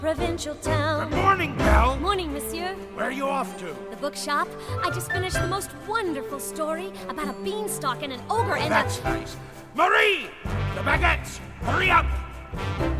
provincial town. Good morning, Belle. Morning, monsieur. Where are you off to? The bookshop. I just finished the most wonderful story about a beanstalk and an ogre and That's nice. Marie! The baguettes! Hurry up!